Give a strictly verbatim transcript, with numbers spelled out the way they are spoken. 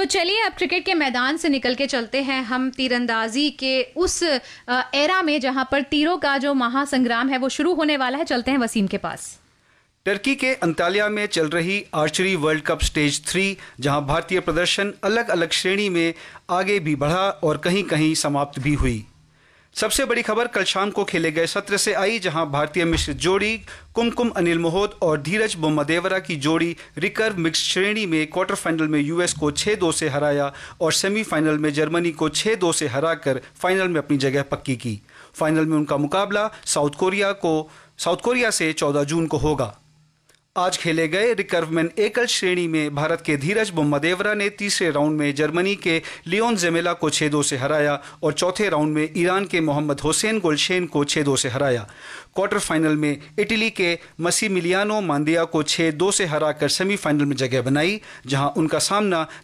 तो चलिए अब क्रिकेट के मैदान से निकल के चलते हैं हम तीरंदाजी के उस एरा में जहां पर तीरों का जो महासंग्राम है वो शुरू होने वाला है। चलते हैं वसीम के पास। टर्की के अंताल्या में चल रही archery world cup stage three, जहां भारतीय प्रदर्शन अलग अलग श्रेणी में आगे भी बढ़ा और कहीं कहीं समाप्त भी हुई। सबसे बड़ी खबर कल शाम को खेले गए सत्र से आई, जहां भारतीय मिश्रित जोड़ी कुमकुम अनिल मोहोत और धीरज बोम्मदेवरा की जोड़ी रिकर्व मिक्स्ड श्रेणी में क्वार्टर फाइनल में यूएस को छह दो से हराया और सेमीफाइनल में जर्मनी को छह दो से हराकर फाइनल में अपनी जगह पक्की की। फाइनल में उनका मुकाबला साउथ कोरिया को साउथ कोरिया से चौदह जून को होगा। आज खेले गए रिकर्वमैन एकल श्रेणी में भारत के धीरज बोम्मदेवरा ने तीसरे राउंड में जर्मनी के लियोन जेमेला को छह दो से हराया और चौथे राउंड में ईरान के मोहम्मद हुसैन गुलशेन को छह दो से हराया। क्वार्टर फाइनल में इटली के मसीमिलियानो मांदिया को छह दो से हराकर सेमीफाइनल में जगह बनाई, जहां उनका सामना